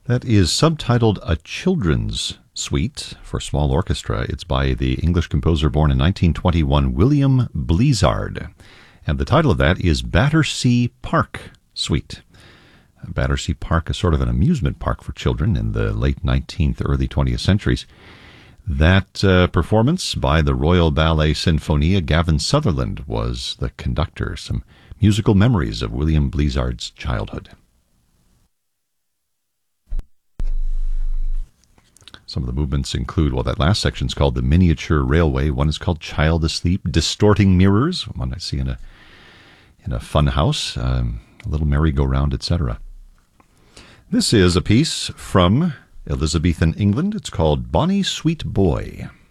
That is subtitled A Children's Suite for Small Orchestra. It's by the English composer born in 1921, William Blizzard. And the title of that is Battersea Park Suite. Battersea Park is sort of an amusement park for children in the late 19th, early 20th centuries. That performance by the Royal Ballet Sinfonia, Gavin Sutherland was the conductor. Some musical memories of William Blizzard's childhood. Some of the movements include, well, that last section is called the Miniature Railway. One is called Child Asleep, Distorting Mirrors, one I see in a fun house, a little merry-go-round, etc. This is a piece from Elizabethan England. It's called Bonnie Sweet Boy.